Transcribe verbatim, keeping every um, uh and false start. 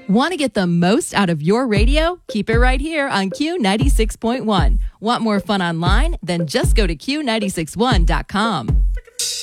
Want to get the most out of your radio? Keep it right here on Q ninety-six point one. Want more fun online? Then just go to Q nine six one dot com.